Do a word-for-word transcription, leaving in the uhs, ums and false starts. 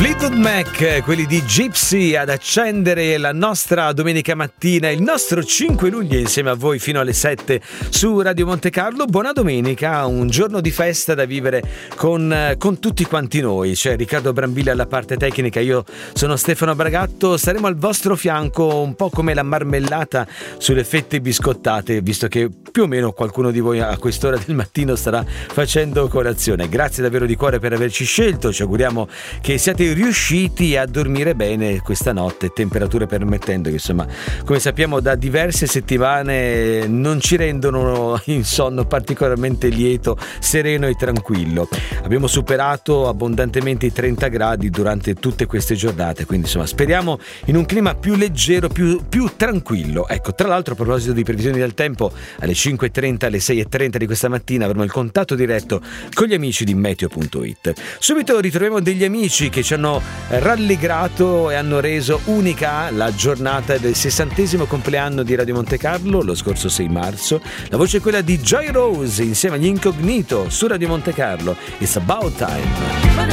Fleetwood Mac, quelli di Gypsy, ad accendere la nostra domenica mattina, il nostro cinque luglio insieme a voi fino alle sette su Radio Monte Carlo. Buona domenica, un giorno di festa da vivere con, con tutti quanti noi. C'è Riccardo Brambilla alla parte tecnica, io sono Stefano Bragatto, saremo al vostro fianco un po' come la marmellata sulle fette biscottate, visto che più o meno qualcuno di voi a quest'ora del mattino starà facendo colazione. Grazie davvero di cuore per averci scelto, ci auguriamo che siate riusciti a dormire bene questa notte, temperature permettendo, che insomma, come sappiamo, da diverse settimane non ci rendono in sonno particolarmente lieto, sereno e tranquillo. Abbiamo superato abbondantemente i trenta gradi durante tutte queste giornate, quindi insomma speriamo in un clima più leggero, più, più tranquillo. Ecco, tra l'altro, a proposito di previsioni del tempo, alle cinque e trenta, alle sei e trenta di questa mattina avremo il contatto diretto con gli amici di meteo punto it. Subito ritroviamo degli amici che ci hanno rallegrato e hanno reso unica la giornata del sessantesimo compleanno di Radio Monte Carlo lo scorso sei marzo. La voce è quella di Joy Rose insieme agli Incognito su Radio Monte Carlo. It's about time.